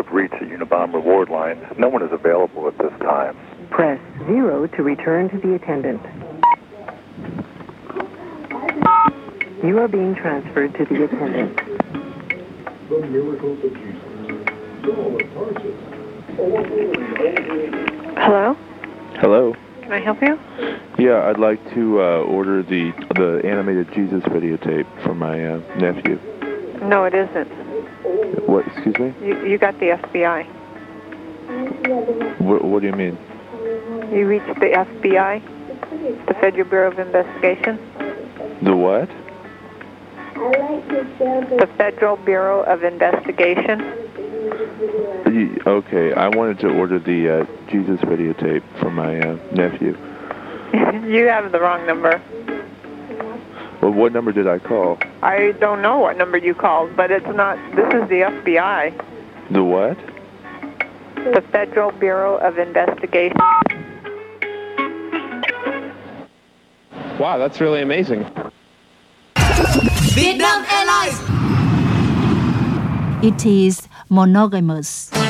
have reached the Unabomber ward line. No one is available at this time. Press 0 to return to the attendant. You are being transferred to the attendant. The miracles of Jesus. Saul of Tarsus. Hello? Hello. Can I help you? Yeah, I'd like to order the animated Jesus videotape for my nephew. No, it isn't. What? Excuse me? You got the FBI. What do you mean? You reached the FBI, the Federal Bureau of Investigation. The what? The Federal Bureau of Investigation. Okay, I wanted to order the Jesus videotape for my nephew. You have the wrong number. Well, what number did I call? I don't know what number you called, but it's not. This is the FBI. The what? The Federal Bureau of Investigation. Wow, that's really amazing. Vietnam Airlines. It is monogamous.